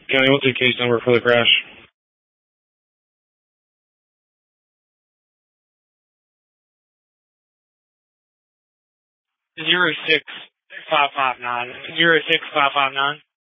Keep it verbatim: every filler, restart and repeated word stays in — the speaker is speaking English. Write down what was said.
County, what's the case number for the crash? Zero six five five nine. Zero six five five nine.